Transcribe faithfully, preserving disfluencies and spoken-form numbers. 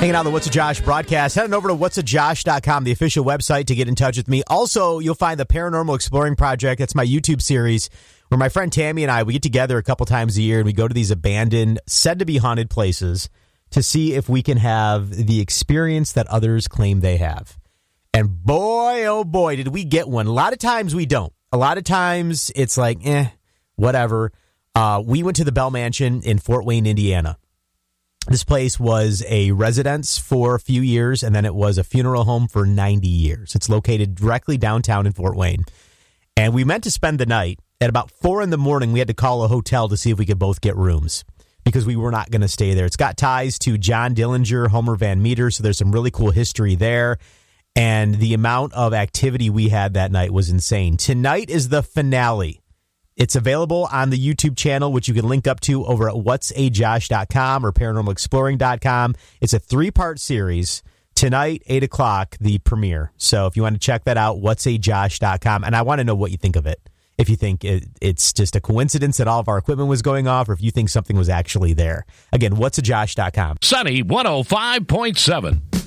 Hanging out on the What's a Josh broadcast. Head on over to whats a josh dot com, the official website, to get in touch with me. Also, you'll find the Paranormal Exploring Project. That's my YouTube series where my friend Tammy and I, we get together a couple times a year and we go to these abandoned, said to be haunted places to see if we can have the experience that others claim they have. And boy, oh boy, did we get one. A lot of times we don't. A lot of times it's like, eh, whatever. Uh, we went to the Bell Mansion in Fort Wayne, Indiana. This place was a residence for a few years, and then it was a funeral home for ninety years. It's located directly downtown in Fort Wayne. And we meant to spend the night. At about four in the morning, we had to call a hotel to see if we could both get rooms because we were not going to stay there. It's got ties to John Dillinger, Homer Van Meter, so there's some really cool history there. And the amount of activity we had that night was insane. Tonight is the finale. It's available on the YouTube channel, which you can link up to over at whats a josh dot com or paranormal exploring dot com. It's a three-part series. Tonight, eight o'clock, the premiere. So if you want to check that out, whats a josh dot com. And I want to know what you think of it. If you think it, it's just a coincidence that all of our equipment was going off, or if you think something was actually there. Again, whats a josh dot com. Sunny one oh five point seven.